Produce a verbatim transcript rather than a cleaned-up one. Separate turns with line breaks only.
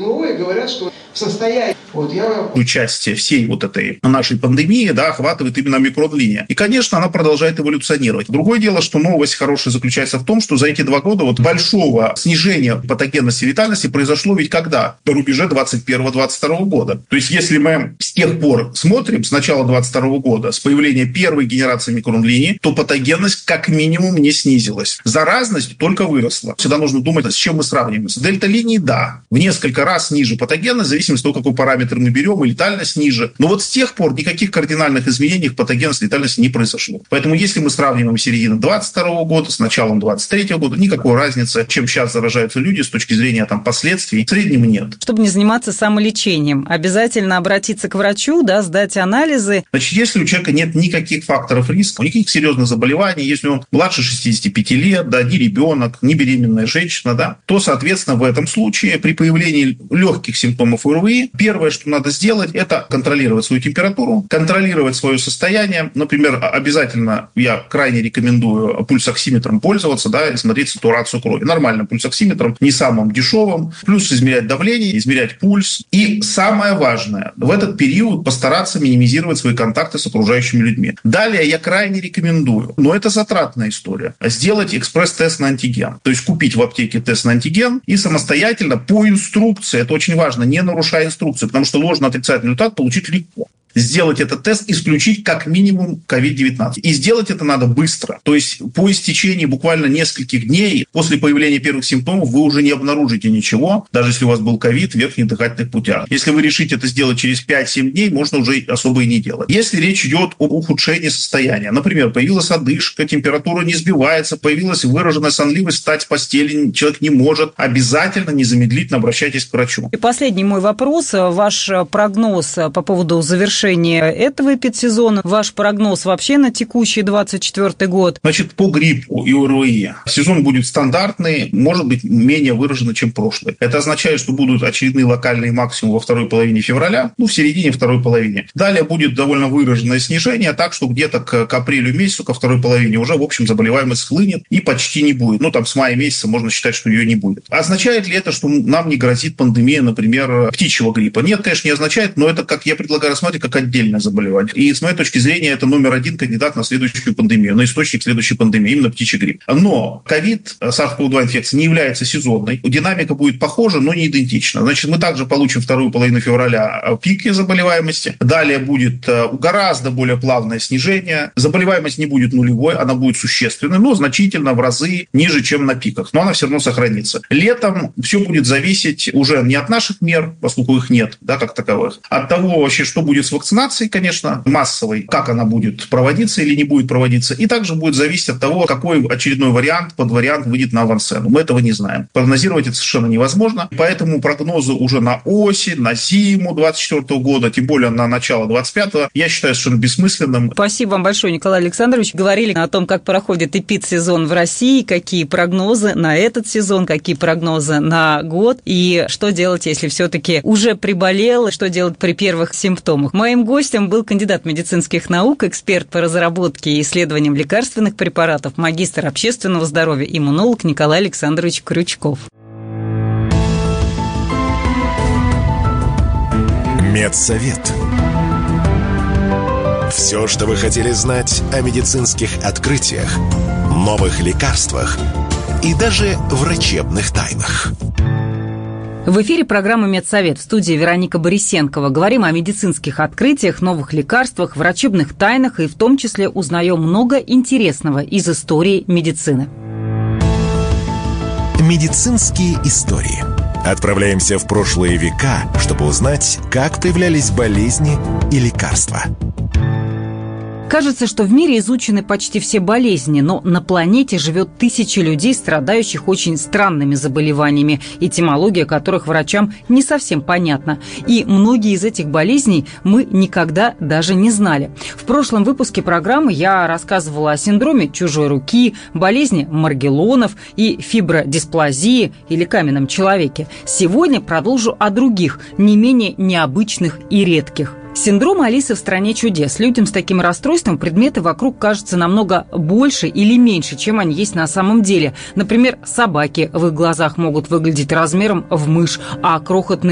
И говорят, что в состоянии... Вот я...
Участие всей вот этой нашей пандемии, да, охватывает именно омикрон-линия. И, конечно, она продолжает эволюционировать. Другое дело, что новость хорошая заключается в том, что за эти два года вот большого снижения патогенности и летальности произошло ведь когда? На рубеже двадцать первого — двадцать второго года. То есть, если мы с тех пор смотрим, с начала двадцать второго года, с появления первой генерации омикрон-линии, то патогенность как минимум не снизилась. Заразность только выросла. Всегда нужно думать, с чем мы сравниваем. С дельта-линией, да, в несколько раз ниже патогенность, в зависимости от того, какой параметр мы берем, и летальность ниже. Но вот с тех пор никаких кардинальных изменений в патогенности и летальности не произошло. Поэтому если мы сравниваем середину двадцать второго года с началом двадцать третьего года, никакой разницы, чем сейчас заражаются люди с точки зрения там, последствий, в среднем нет.
Чтобы не заниматься самолечением, обязательно обратиться к врачу, да, сдать анализы.
Значит, если у человека нет никаких факторов риска, никаких серьезных заболеваний, если он младше шестидесяти пяти лет, да, ни ребенок, ни беременная женщина, да, то, соответственно, в этом случае при появлении легких симптомов ОРВИ, первое, что надо сделать, это контролировать свою температуру, контролировать свое состояние. Например, обязательно я крайне рекомендую пульсоксиметром пользоваться, да, и смотреть сатурацию крови. Нормальным пульсоксиметром, не самым дешевым. Плюс измерять давление, измерять пульс. И самое важное, в этот период постараться минимизировать свои контакты с окружающими людьми. Далее я крайне рекомендую, но это затратная история, сделать экспресс-тест на антиген. То есть купить в аптеке тест на антиген и самостоятельно по инструкции, это очень важно, не нарушая инструкцию, потому что ложно-отрицательный результат получить легко. Сделать этот тест, исключить как минимум ковид девятнадцать. И сделать это надо быстро. То есть по истечении буквально нескольких дней после появления первых симптомов вы уже не обнаружите ничего, даже если у вас был ковид в верхних дыхательных путях. Если вы решите это сделать через пять-семь дней, можно уже особо и не делать. Если речь идет о ухудшении состояния, например, появилась одышка, температура не сбивается, появилась выраженная сонливость, встать с постели человек не может, обязательно незамедлительно обращайтесь к врачу.
И последний мой вопрос. Ваш прогноз по поводу завершения этого эпидсезона, ваш прогноз вообще на текущий двадцать четвёртый год?
Значит, по гриппу и ОРВИ сезон будет стандартный, может быть, менее выраженный, чем прошлый. Это означает, что будут очередные локальные максимумы во второй половине февраля, ну, в середине второй половины. Далее будет довольно выраженное снижение, так что где-то к, к апрелю месяцу, ко второй половине уже, в общем, заболеваемость схлынет и почти не будет. Ну, там с мая месяца можно считать, что ее не будет. Означает ли это, что нам не грозит пандемия, например, птичьего гриппа? Нет, конечно, не означает, но это, как я предлагаю рассматривать, как отдельное заболевание. И с моей точки зрения это номер один кандидат на следующую пандемию, на источник следующей пандемии, именно птичий грипп. Но ковид, сарс ков два инфекция не является сезонной. Динамика будет похожа, но не идентична. Значит, мы также получим вторую половину февраля пики заболеваемости. Далее будет гораздо более плавное снижение. Заболеваемость не будет нулевой, она будет существенной, но значительно в разы ниже, чем на пиках. Но она все равно сохранится. Летом все будет зависеть уже не от наших мер, поскольку их нет, да, как таковых, от того вообще, что будет с вакцинацией, конечно, массовой, как она будет проводиться или не будет проводиться, и также будет зависеть от того, какой очередной вариант, подвариант выйдет на авансцену. Мы этого не знаем. Прогнозировать это совершенно невозможно, поэтому прогнозы уже на осень, на зиму двадцать четвёртого года, тем более на начало двадцать пятого, я считаю совершенно бессмысленным.
Спасибо вам большое, Николай Александрович. Говорили о том, как проходит эпидсезон в России, какие прогнозы на этот сезон, какие прогнозы на год, и что делать, если все-таки уже приболел, что делать при первых симптомах. Моим гостем был кандидат медицинских наук, эксперт по разработке и исследованиям лекарственных препаратов, магистр общественного здоровья, иммунолог Николай Александрович Крючков.
Медсовет. Все, что вы хотели знать о медицинских открытиях, новых лекарствах и даже врачебных тайнах.
В эфире программа «Медсовет», в студии Вероника Борисенкова. Говорим о медицинских открытиях, новых лекарствах, врачебных тайнах и в том числе узнаем много интересного из истории медицины.
Медицинские истории. Отправляемся в прошлые века, чтобы узнать, как появлялись болезни и лекарства.
Кажется, что в мире изучены почти все болезни, но на планете живет тысячи людей, страдающих очень странными заболеваниями, этимология которых врачам не совсем понятна. И многие из этих болезней мы никогда даже не знали. В прошлом выпуске программы я рассказывала о синдроме чужой руки, болезни Маргеллонов и фибродисплазии или каменном человеке. Сегодня продолжу о других, не менее необычных и редких. Синдром Алисы в стране чудес. Людям с таким расстройством предметы вокруг кажутся намного больше или меньше, чем они есть на самом деле. Например, собаки в их глазах могут выглядеть размером в мышь, а крохотные